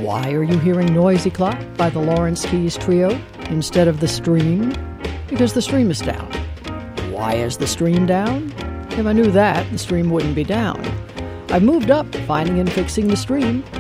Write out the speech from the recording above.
Why are you hearing Noisy Clock by the Lawrence Keys Trio instead of The Stream? Because the stream is down. Why is the stream down? If I knew that, the stream wouldn't be down. I've moved up finding and fixing the stream